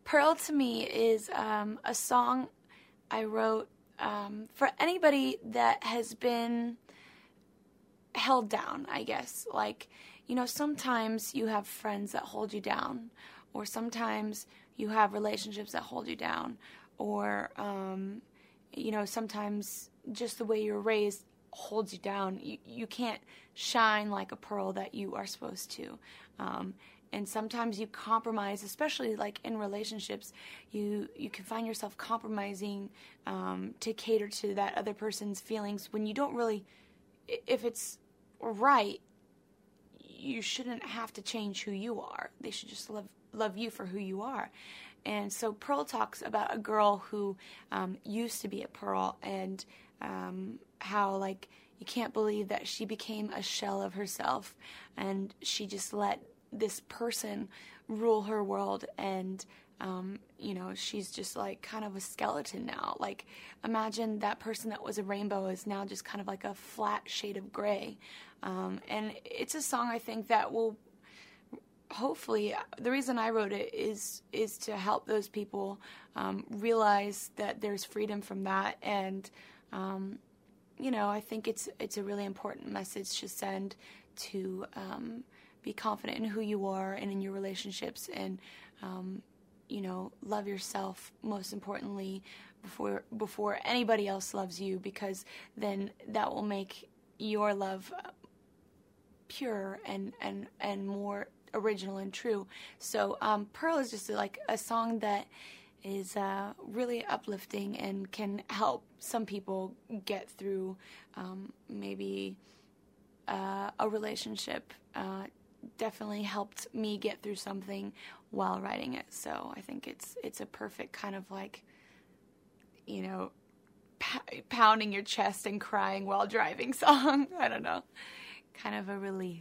Pearl to me is a song I wrote for anybody that has been held down, I guess. Like, sometimes you have friends that hold you down, or sometimes you have relationships that hold you down, or, sometimes just the way you're raised holds you down. You can't shine like a pearl that you are supposed to. And sometimes you compromise, especially like in relationships, you can find yourself compromising to cater to that other person's feelings when you don't really, if it's right, you shouldn't have to change who you are. They should just love you for who you are. And so Pearl talks about a girl who used to be a pearl, and how, like, you can't believe that she became a shell of herself, and she just let this person rule her world, and she's just like kind of a skeleton now. Like, imagine that person that was a rainbow is now just kind of like a flat shade of gray. And it's a song I think that will hopefully, the reason I wrote it is to help those people realize that there's freedom from that. And I think it's a really important message to send, to be confident in who you are and in your relationships, and love yourself most importantly before anybody else loves you, because then that will make your love pure and more original and true. So Pearl is just like a song that is really uplifting and can help some people get through maybe a relationship. Definitely helped me get through something while writing it. So I think it's a perfect kind of like, pounding your chest and crying while driving song. I don't know, kind of a relief.